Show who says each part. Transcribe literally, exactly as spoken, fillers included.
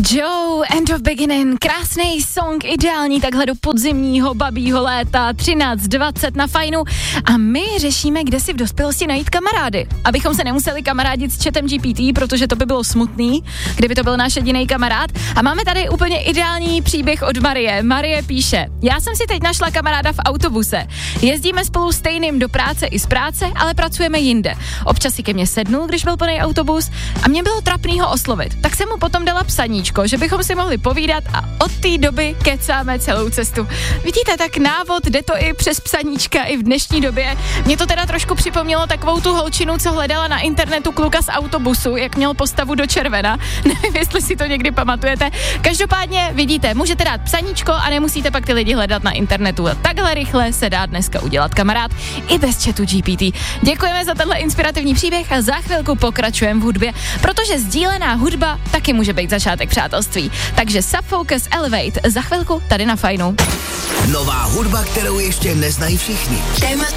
Speaker 1: Joe, End of Beginning, krásný song, ideální takhle do podzimního babího léta, třináct dvacet na Fajnu a my řešíme, kde si v dospělosti najít kamarády, abychom se nemuseli kamarádit s chatem G P T, protože to by bylo smutný, kdyby to byl náš jediný kamarád. A máme tady úplně ideální příběh od Marie. Marie píše: já jsem si teď našla kamaráda v autobuse. Jezdíme spolu stejným do práce i z práce, ale pracujeme jinde. Občas si ke mně sednul, když byl plný autobus a mě bylo trapný ho oslovit. Tak jsem mu potom dala psaníčko, že bychom si mohli povídat a od té doby kecáme celou cestu. Vidíte, tak návod, jde to i přes psaníčka i v dnešní době. Mě to teda trošku připomnělo takovou tu holčinu, co hledala na internetu kluka z autobusu, jak měl postavu do červena. Nevím, jestli si to někdy pamatujete. Každopádně vidíte, můžete dát psaníčko a nemusíte pak ty lidi hledat na internetu. A takhle rychle se dá dneska udělat kamarád i bez chatu G P T. Děkujeme za tenhle inspirativní příběh a za chvilku pokračujeme v hudbě, protože sdílená hudba taky může být začátek přátelství. Takže Subfocus Elevate za chvilku tady na Fajnu.
Speaker 2: Nová hudba, kterou ještě neznají všichni.
Speaker 3: Témata